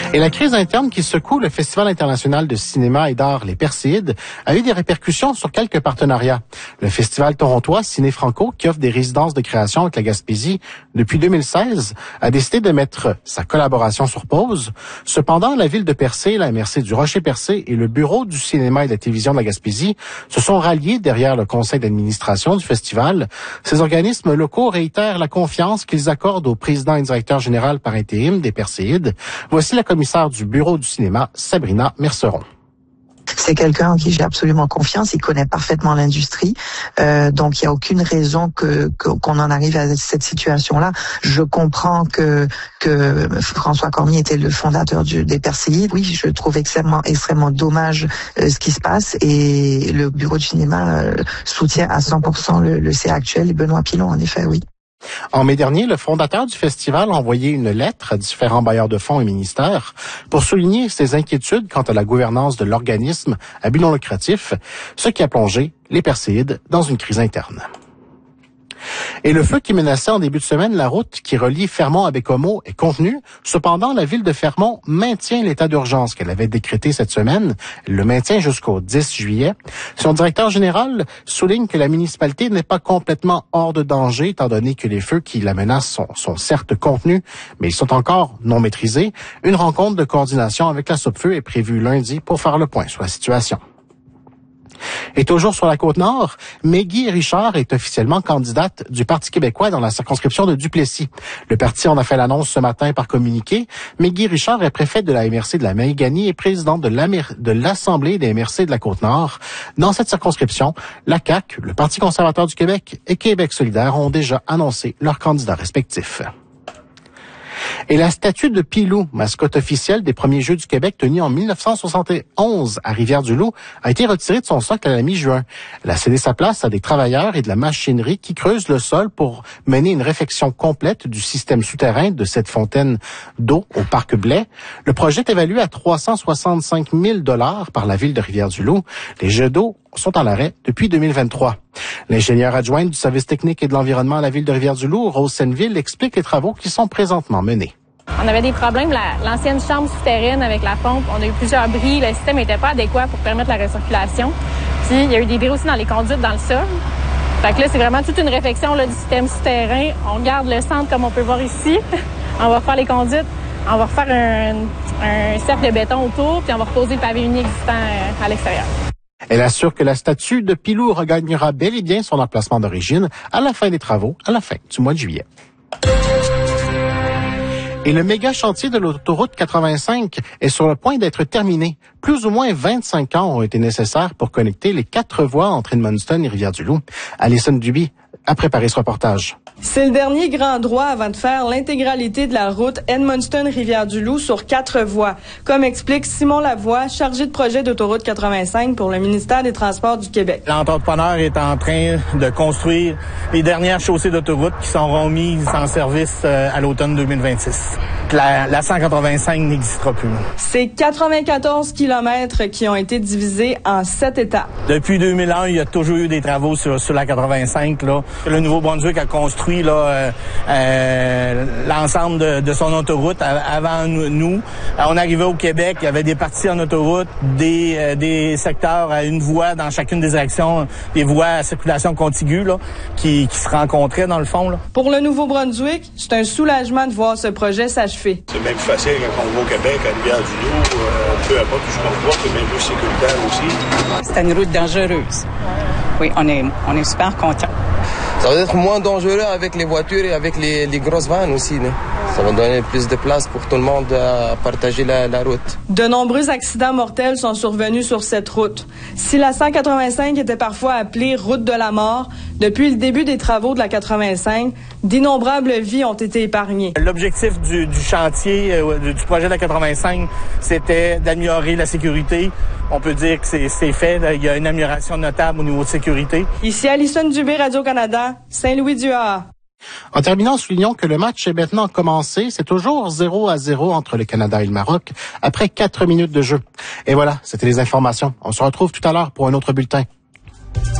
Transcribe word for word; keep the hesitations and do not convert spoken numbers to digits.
Et la crise interne qui secoue le Festival international de cinéma et d'art Les Perséides a eu des répercussions sur quelques partenariats. Le Festival torontois Ciné Franco, qui offre des résidences de création avec la Gaspésie depuis deux mille seize, a décidé de mettre sa collaboration sur pause. Cependant, la ville de Percé, la M R C du Rocher-Percé et le Bureau du cinéma et de la télévision de la Gaspésie se sont ralliés derrière le conseil d'administration du festival. Ces organismes locaux réitèrent la confiance qu'ils accordent au président et directeur général par intérim des Perséides. Voici la commissaire du Bureau du cinéma, Sabrina Merceron. C'est quelqu'un en qui j'ai absolument confiance. Il connaît parfaitement l'industrie, euh, donc il n'y a aucune raison que, que qu'on en arrive à cette situation-là. Je comprends que que François Cormier était le fondateur du, des Perséides. Oui, je trouve extrêmement extrêmement dommage euh, ce qui se passe, et le Bureau du cinéma euh, soutient à cent pour cent le, le C A actuel, Benoît Pilon, en effet, oui. En mai dernier, le fondateur du festival a envoyé une lettre à différents bailleurs de fonds et ministères pour souligner ses inquiétudes quant à la gouvernance de l'organisme à but non lucratif, ce qui a plongé les Perséides dans une crise interne. Et le feu qui menaçait en début de semaine la route qui relie Fermont à Baie-Comeau est contenu. Cependant, la ville de Fermont maintient l'état d'urgence qu'elle avait décrété cette semaine. Elle le maintient jusqu'au dix juillet. Son directeur général souligne que la municipalité n'est pas complètement hors de danger, étant donné que les feux qui la menacent sont, sont certes contenus, mais ils sont encore non maîtrisés. Une rencontre de coordination avec la Sopfeu est prévue lundi pour faire le point sur la situation. Et toujours sur la Côte-Nord, Meggy Richard est officiellement candidate du Parti québécois dans la circonscription de Duplessis. Le parti en a fait l'annonce ce matin par communiqué. Meggy Richard est préfète de la M R C de la Maïganie et présidente de, de l'Assemblée des M R C de la Côte-Nord. Dans cette circonscription, la C A Q, le Parti conservateur du Québec et Québec solidaire ont déjà annoncé leurs candidats respectifs. Et la statue de Pilou, mascotte officielle des premiers Jeux du Québec tenus en mille neuf cent soixante et onze à Rivière-du-Loup, a été retirée de son socle à la mi-juin. Elle a cédé sa place à des travailleurs et de la machinerie qui creusent le sol pour mener une réfection complète du système souterrain de cette fontaine d'eau au Parc Blais. Le projet est évalué à trois cent soixante-cinq mille dollars par la ville de Rivière-du-Loup. Les jets d'eau sont en arrêt depuis deux mille vingt-trois. L'ingénieure adjointe du service technique et de l'environnement à la ville de Rivière-du-Loup, Rose Senneville, explique les travaux qui sont présentement menés. On avait des problèmes, la, l'ancienne chambre souterraine avec la pompe, on a eu plusieurs bris, le système n'était pas adéquat pour permettre la recirculation. Puis il y a eu des bris aussi dans les conduites dans le sol. Fait que là, c'est vraiment toute une réflexion là, du système souterrain. On garde le centre comme on peut voir ici. On va faire les conduites, on va refaire un, un cercle de béton autour, puis on va reposer le pavé uni existant à l'extérieur. Elle assure que la statue de Pilou regagnera bel et bien son emplacement d'origine à la fin des travaux, à la fin du mois de juillet. Et le méga chantier de l'autoroute quatre-vingt-cinq est sur le point d'être terminé. Plus ou moins vingt-cinq ans ont été nécessaires pour connecter les quatre voies entre Edmundston et Rivière-du-Loup. Alison Duby a préparé ce reportage. C'est le dernier grand droit avant de faire l'intégralité de la route Edmundston-Rivière-du-Loup sur quatre voies, comme explique Simon Lavoie, chargé de projet d'autoroute quatre-vingt-cinq pour le ministère des Transports du Québec. L'entrepreneur est en train de construire les dernières chaussées d'autoroute qui seront mises en service à l'automne deux mille vingt-six. La, la cent quatre-vingt-cinq n'existera plus. C'est quatre-vingt-quatorze kilomètres qui ont été divisés en sept étapes. Depuis deux mille un, il y a toujours eu des travaux sur, sur la quatre-vingt-cinq. Là. Le Nouveau-Brunswick a construit là, euh, euh, l'ensemble de, de son autoroute avant nous. On arrivait au Québec, il y avait des parties en autoroute, des, euh, des secteurs à une voie dans chacune des directions, des voies à circulation contiguë là, qui, qui se rencontraient dans le fond. Là. Pour le Nouveau-Brunswick, c'est un soulagement de voir ce projet s'achever. C'est même facile quand on va au Québec, à Rivière-du-Loup, euh, peu importe où je me vois, c'est même plus sécuritaire aussi. C'est une route dangereuse. Oui, on est, on est super contents. Ça va être moins dangereux avec les voitures et avec les, les grosses vannes aussi. Là. Ça va donner plus de place pour tout le monde à partager la, la route. De nombreux accidents mortels sont survenus sur cette route. Si la cent quatre-vingt-cinq était parfois appelée route de la mort, depuis le début des travaux de la quatre-vingt-cinq, d'innombrables vies ont été épargnées. L'objectif du, du chantier, euh, du projet de la quatre-vingt-cinq, c'était d'améliorer la sécurité. On peut dire que c'est, c'est fait. Là, il y a une amélioration notable au niveau de sécurité. Ici Alison Dubé, Radio-Canada, Saint-Louis-du-A A. En terminant, soulignons que le match est maintenant commencé. C'est toujours zéro à zéro entre le Canada et le Maroc après quatre minutes de jeu. Et voilà, c'était les informations. On se retrouve tout à l'heure pour un autre bulletin.